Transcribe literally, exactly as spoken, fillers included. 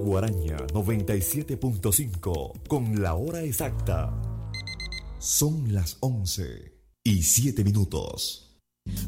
Guaraña noventa y siete punto cinco con la hora exacta. Son las once y siete minutos.